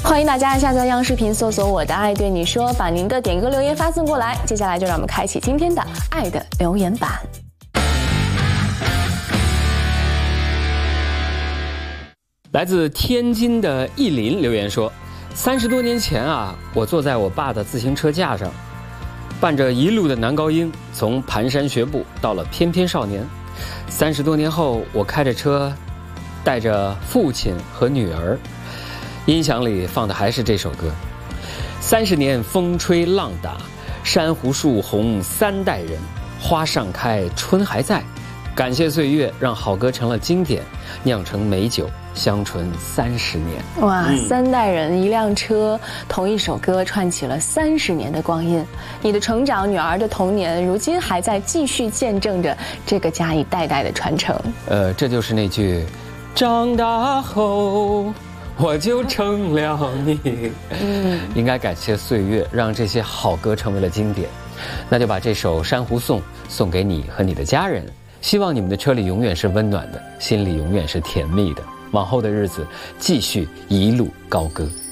欢迎大家下载央视频，搜索我的爱对你说，把您的点歌留言发送过来。接下来就让我们开启今天的爱的留言板。 来自天津的意林留言说：30多年前啊，我坐在我爸的自行车架上，伴着一路的男高音，从蹒跚学步到了翩翩少年。30多年后，我开着车，带着父亲和女儿，音响里放的还是这首歌。30年风吹浪打，珊瑚树红3代人，花尚开春还在。感谢岁月，让好歌成了经典，酿成美酒，相醇30年。 哇，3代人，一辆车，同一首歌，串起了30年的光阴。你的成长，女儿的童年，如今还在继续见证着这个家一代代的传承。 这就是那句，长大后我就成了你。应该感谢岁月，让这些好歌成为了经典。那就把这首《珊瑚颂》送给你和你的家人。希望你们的车里永远是温暖的，心里永远是甜蜜的。往后的日子，继续一路高歌。